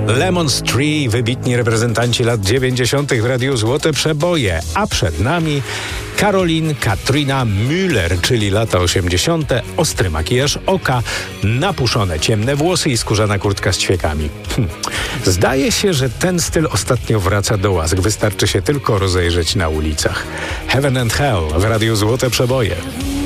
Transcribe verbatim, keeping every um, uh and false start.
Lemon Tree, wybitni reprezentanci lat dziewięćdziesiątych w Radiu Złote Przeboje, a przed nami Caroline Katrina Müller, czyli lata osiemdziesiąte, ostry makijaż oka, napuszone ciemne włosy i skórzana kurtka z ćwiekami. Hm. Zdaje się, że ten styl ostatnio wraca do łask, wystarczy się tylko rozejrzeć na ulicach. Heaven and Hell w Radiu Złote Przeboje.